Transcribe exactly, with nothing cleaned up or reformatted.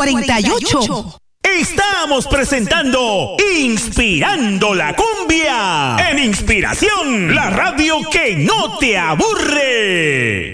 cuarenta y ocho. Estamos presentando Inspirando la Cumbia en Inspiración, la radio que no te aburre.